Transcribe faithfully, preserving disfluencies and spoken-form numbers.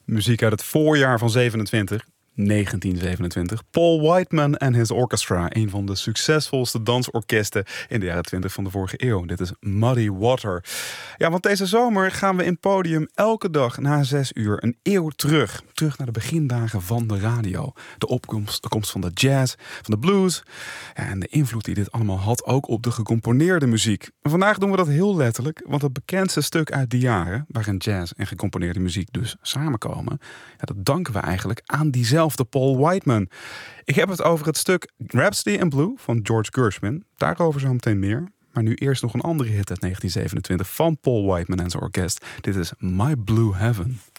Muziek uit het voorjaar van zevenentwintig. negentien zevenentwintig. Paul Whiteman en his orchestra. Een van de succesvolste dansorkesten in de jaren twintig van de vorige eeuw. Dit is Muddy Water. Ja, want deze zomer gaan we in Podium elke dag na zes uur een eeuw terug. Terug naar de begindagen van de radio. De opkomst de komst van de jazz, van de blues. Ja, en de invloed die dit allemaal had ook op de gecomponeerde muziek. En vandaag doen we dat heel letterlijk. Want het bekendste stuk uit die jaren, waarin jazz en gecomponeerde muziek dus samenkomen. Ja, dat danken we eigenlijk aan diezelfde de Paul Whiteman. Ik heb het over het stuk Rhapsody in Blue van George Gershwin. Daarover zo meteen meer. Maar nu eerst nog een andere hit uit negentien zevenentwintig van Paul Whiteman en zijn orkest. Dit is My Blue Heaven.